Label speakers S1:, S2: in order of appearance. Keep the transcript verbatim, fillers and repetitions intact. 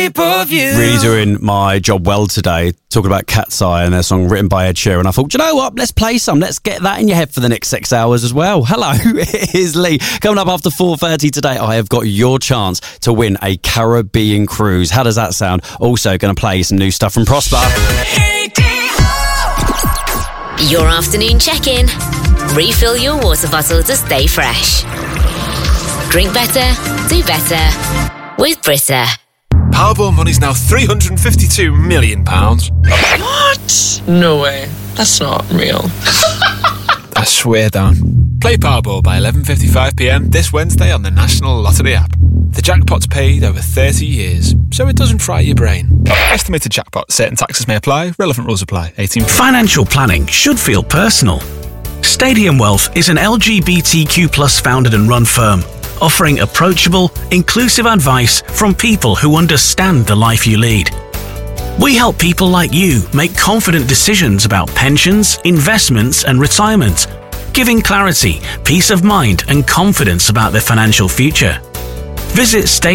S1: shape of you.
S2: Really doing my job well today, talking about Cat's Eye and their song written by Ed Sheeran. I thought, do you know what? Let's play some. Let's get that in your head for the next six hours as well. Hello, it is Lee. Coming up after four thirty today, I have got your chance to win a Caribbean cruise. How does that sound? Also going to play some new stuff from Prosper.
S3: Your afternoon check-in. Refill your water bottle to stay fresh. Drink better, do better with Brita.
S4: Powerball money's now three hundred fifty-two million pounds.
S1: What? No way. That's not real.
S4: I swear down. Play Powerball by eleven fifty-five p m this Wednesday on the National Lottery app. The jackpot's paid over thirty years, so it doesn't fry your brain. Estimated jackpot. Certain taxes may apply. Relevant rules apply. eighteen.
S5: Financial planning should feel personal. Stadium Wealth is an L G B T Q plus founded and run firm, offering approachable, inclusive advice from people who understand the life you lead. We help people like you make confident decisions about pensions, investments and retirement, giving clarity, peace of mind and confidence about their financial future. Visit Stadium